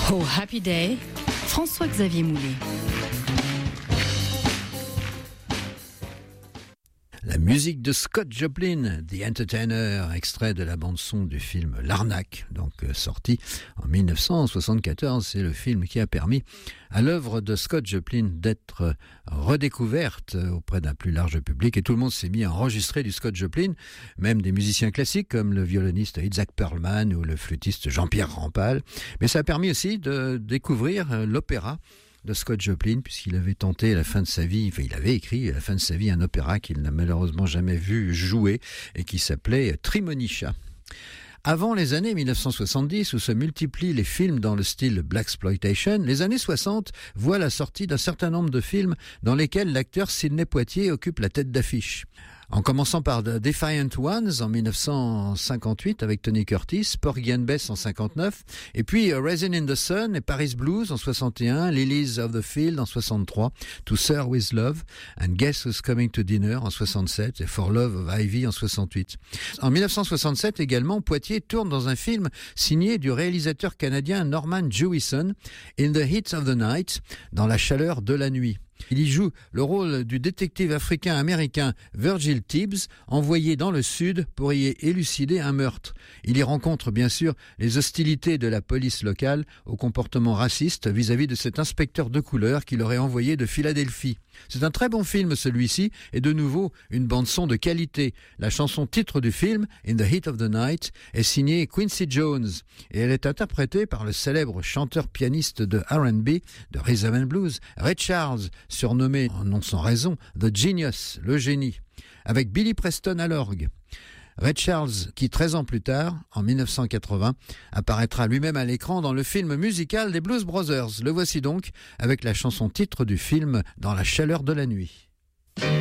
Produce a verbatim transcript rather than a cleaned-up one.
Oh Happy Day, François-Xavier Moulet. La musique de Scott Joplin, The Entertainer, extrait de la bande-son du film L'Arnaque, donc euh, sorti en dix-neuf cent soixante-quatorze. C'est le film qui a permis à l'œuvre de Scott Joplin d'être redécouverte auprès d'un plus large public. Et tout le monde s'est mis à enregistrer du Scott Joplin, même des musiciens classiques comme le violoniste Itzhak Perlman ou le flûtiste Jean-Pierre Rampal. Mais ça a permis aussi de découvrir l'opéra de Scott Joplin, puisqu'il avait tenté à la fin de sa vie, enfin il avait écrit à la fin de sa vie un opéra qu'il n'a malheureusement jamais vu jouer et qui s'appelait Trimonisha. Avant les années dix-neuf cent soixante-dix, où se multiplient les films dans le style Blaxploitation, les années soixante voient la sortie d'un certain nombre de films dans lesquels l'acteur Sidney Poitier occupe la tête d'affiche. En commençant par The Defiant Ones en dix-neuf cent cinquante-huit avec Tony Curtis, Porgy and Bess en cinquante-neuf, et puis Raisin in the Sun et Paris Blues en soixante et un, Lilies of the Field en soixante-trois, To Sir With Love, and Guess Who's Coming to Dinner en soixante-sept, et For Love of Ivy en soixante-huit. En dix-neuf cent soixante-sept également, Poitier tourne dans un film signé du réalisateur canadien Norman Jewison, In the Heat of the Night, dans la chaleur de la nuit. Il y joue le rôle du détective africain-américain Virgil Tibbs, envoyé dans le sud pour y élucider un meurtre. Il y rencontre bien sûr les hostilités de la police locale au comportement raciste vis-à-vis de cet inspecteur de couleur qu'il aurait envoyé de Philadelphie. C'est un très bon film celui-ci, et de nouveau une bande-son de qualité. La chanson titre du film, In the Heat of the Night, est signée Quincy Jones, et elle est interprétée par le célèbre chanteur-pianiste de R and B, de Rhythm and Blues, Ray Charles, surnommé, non sans raison, The Genius, le génie, avec Billy Preston à l'orgue. Ray Charles, qui treize ans plus tard, en dix-neuf cent quatre-vingts, apparaîtra lui-même à l'écran dans le film musical des Blues Brothers. Le voici donc avec la chanson titre du film Dans la chaleur de la nuit.